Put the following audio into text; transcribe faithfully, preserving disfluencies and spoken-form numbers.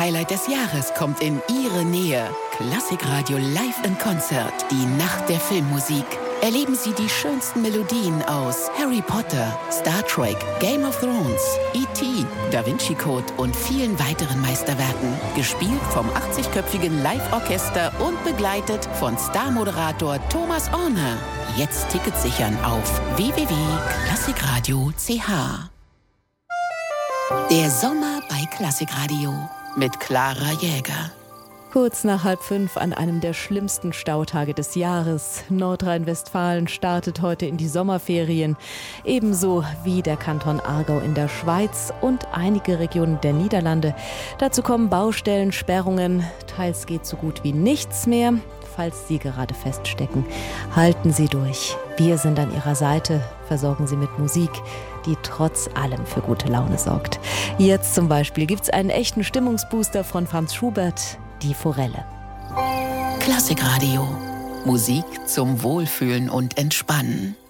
Highlight des Jahres kommt in Ihre Nähe. Klassikradio Live in Konzert. Die Nacht der Filmmusik. Erleben Sie die schönsten Melodien aus Harry Potter, Star Trek, Game of Thrones, E T, Da Vinci Code und vielen weiteren Meisterwerken. Gespielt vom achtzigköpfigen Live-Orchester und begleitet von Star-Moderator Thomas Orner. Jetzt Tickets sichern auf w w w punkt klassikradio punkt c h. Der Sommer bei Klassikradio mit Clara Jäger. Kurz nach halb fünf an einem der schlimmsten Stautage des Jahres. Nordrhein-Westfalen startet heute in die Sommerferien. Ebenso wie der Kanton Aargau in der Schweiz und einige Regionen der Niederlande. Dazu kommen Baustellen, Sperrungen. Teils geht so gut wie nichts mehr. Falls Sie gerade feststecken, halten Sie durch. Wir sind an Ihrer Seite, versorgen Sie mit Musik, die trotz allem für gute Laune sorgt. Jetzt zum Beispiel gibt es einen echten Stimmungsbooster von Franz Schubert, Die Forelle. Klassikradio. Musik zum Wohlfühlen und Entspannen.